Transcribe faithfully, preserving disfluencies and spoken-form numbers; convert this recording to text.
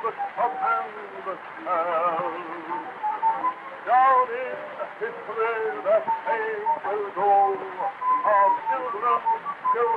stop and tell. Down in history that fame will go of children, children.